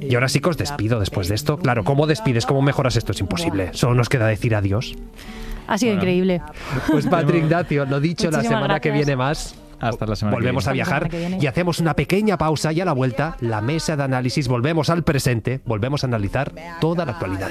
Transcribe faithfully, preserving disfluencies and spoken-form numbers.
Y ahora sí que os despido después de esto. Claro, ¿cómo despides? ¿Cómo mejoras esto? Es imposible. Solo nos queda decir adiós. Ha sido bueno. increíble. Pues Patri Ignacio, lo dicho, Muchísimas la semana gracias. que viene más. Hasta la semana Volvemos que a viene. viajar y hacemos una pequeña pausa y a la vuelta, la mesa de análisis, volvemos al presente, volvemos a analizar toda la actualidad.